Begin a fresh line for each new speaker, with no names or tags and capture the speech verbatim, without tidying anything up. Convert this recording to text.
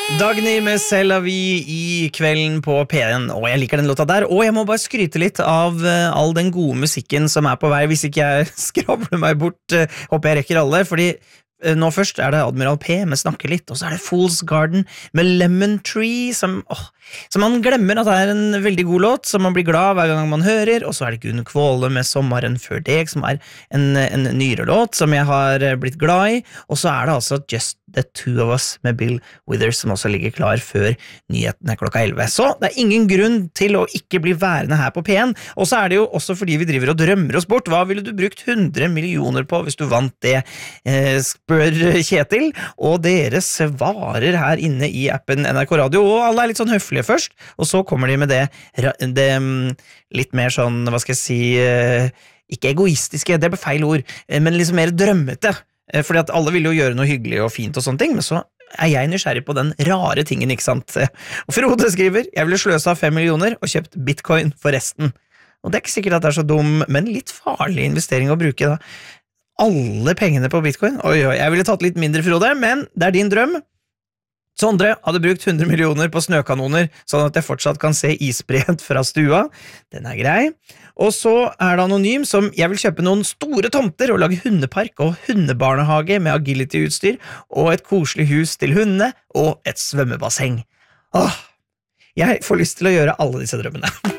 Dagny med C'est la vie i kvelden på P en, og jeg liker den låta der, og jeg må bare skryte litt av uh, all den gode musikken som er på vei, hvis ikke jeg skrabler meg bort, uh, håper jeg rekker alle, fordi uh, nå først er det Admiral P med Snakke litt, og så er det Fool's Garden med Lemon Tree, som, åh, som man glemmer at det er en veldig god låt, som man blir glad hver gang man hører, og så er det Gunn Kvåle med Sommeren før deg, som er en, en nyere låt, som jeg har blitt glad i, og så er det altså Just The Two of Us med Bill Withers, som også ligger klar før nyhetene klokka elleve. Så det er ingen grunn til å ikke bli værende her på P en, og så er det jo også fordi vi driver og drømmer oss bort. Hva ville du brukt hundre millioner på hvis du vant det, eh, spør Kjetil, og dere svarer her inne i appen N R K Radio, og alle er litt sånn høflige først, og så kommer de med det, det litt mer sånn, hva skal jeg si, eh, ikke egoistiske, det ble feil ord, men liksom mer drømmete, fordi at alle vil jo gjøre noe hyggelig og fint og sånne ting, men så er jeg nysgjerrig på den rare tingen, ikke sant? Og Frode skriver, jeg ville sløse av fem millioner og kjøpt bitcoin for resten. Og det er ikke sikkert at det er så dum, men litt farlig investering å bruke da. Alle pengene på bitcoin? Oi, oi, jeg ville tatt litt mindre, Frode, men det er din drøm. Sondre hadde brukt hundre millioner på snøkanoner, sånn at jeg fortsatt kan se isbreen fra stua. Den er grei. Og så er det anonym som jeg vil kjøpe noen store tomter og lage hundepark og hundebarnehage med agility-utstyr og et koselig hus til hundene og et svømmebasseng. Åh, jeg får lyst til å gjøre alle disse drømmene.